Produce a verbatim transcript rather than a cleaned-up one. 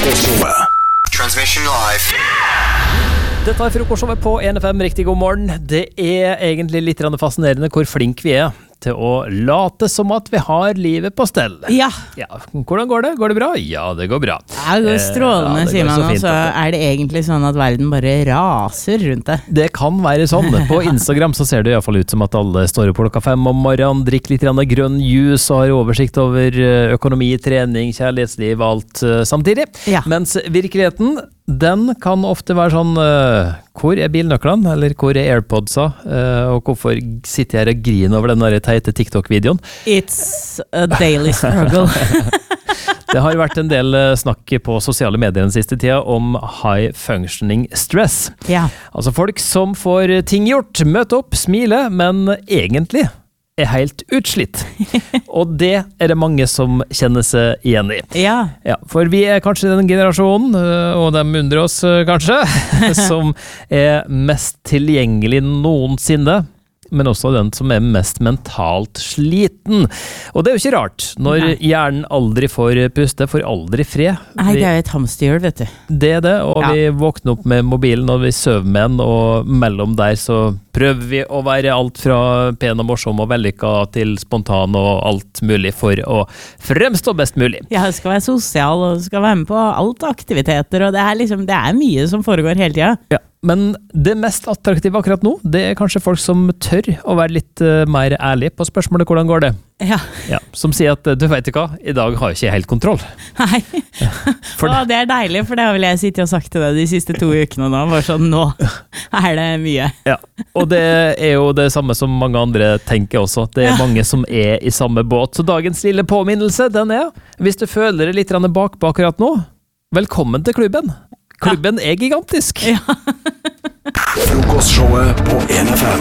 Frokostshowet. Transmission live. Dette er frokostshowet på en F M. Riktig god morgen. Det er egentlig litt fascinerende hvor flink vi er til å late som at vi har livet på stell. Ja. Ja. Hvordan går det? Går det bra? Ja, det går bra. Ja, det går strålende, Eh, ja, det sier går man, så og fint, så vet du. er det egentlig sånn at verden bare raser rundt det. Det kan være sånn. På Instagram så ser det i hvert fall ut som at alle står opp klokka fem om morgenen, drikker litt grann grønn juice og har oversikt over økonomi, trening, kjærlighetsliv, alt eh, samtidig. Ja. Mens virkeligheten, den kan ofte være sånn eh, hvor er bilnøklene, eller hvor er AirPodsa, eh, og hvorfor sitter jeg her og griner over den der teite TikTok-videoen? It's a daily struggle. Det har vært en del eh, snakk på sosiale medier den siste tida om high functioning stress. Ja. Altså folk som får ting gjort, møte opp, smile, men egentlig er helt utslitt. Og det er det mange som kjenner seg igjen i. Ja. Ja, for vi er kanskje den generasjonen, øh, og de undrer oss øh, kanskje, som er mest tilgjengelig noensinne, men også den som er mest mentalt sliten. Og det er jo ikke rart, når Nei. hjernen aldri får puste, får aldri fred. Nei, Vi- det er jo et hamsterhjul, vet du. det er det, og Ja. vi våkner opp med mobilen, og vi søver med den, og mellom der så prøver vi å være alt fra pen og morsom og vellykka til spontan og alt mulig for å fremstå best mulig. Ja, det skal være sosial, og skal være med på alt aktiviteter, og det er liksom, det er mye som foregår hele tida. Ja. Men det mest attraktive akkurat nå, det er kanskje folk som tør å være litt uh, mer ærlig på spørsmålet hvordan går det. Ja. Ja, som sier at du vet ikke hva, i dag har jeg ikke helt kontroll. Nei. For Å, det er deilig, for det har vel jeg sittet og sagt til deg de siste to ukene nå, bare sånn, nå er det mye. Ja, og det er jo det samme som mange andre tenker også. Det er mange som er i samme båt. Så dagens lille påminnelse, den er, hvis du føler deg litt grann bakpå akkurat nå, velkommen til klubben. Klubben er gigantisk. Frokostshowet på en F M.